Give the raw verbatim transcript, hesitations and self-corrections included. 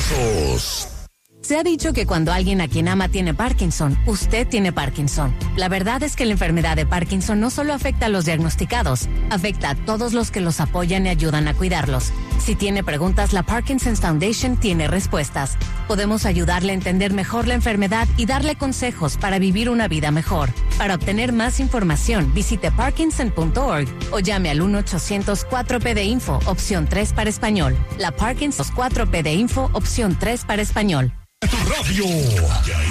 famosos. Se ha dicho que cuando alguien a quien ama tiene Parkinson, usted tiene Parkinson. La verdad es que la enfermedad de Parkinson no solo afecta a los diagnosticados, afecta a todos los que los apoyan y ayudan a cuidarlos. Si tiene preguntas, la Parkinson's Foundation tiene respuestas. Podemos ayudarle a entender mejor la enfermedad y darle consejos para vivir una vida mejor. Para obtener más información, visite parkinson punto org o llame al uno ochocientos cuatro P D Info, opción tres para español. La Parkinson's cuatro P D Info, opción tres para español. Tu radio.